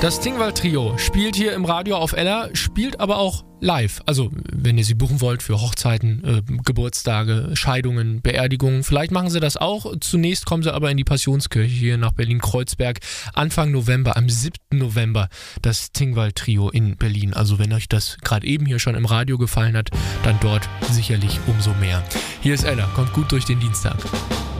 Das Tingwall Trio spielt hier im Radio auf Ella, spielt aber auch live. Also, wenn ihr sie buchen wollt für Hochzeiten, Geburtstage, Scheidungen, Beerdigungen, vielleicht machen sie das auch. Zunächst kommen sie aber in die Passionskirche hier nach Berlin-Kreuzberg. Anfang November, am 7. November, das Tingwall Trio in Berlin. Also, wenn euch das gerade eben hier schon im Radio gefallen hat, dann dort sicherlich umso mehr. Hier ist Ella, kommt gut durch den Dienstag.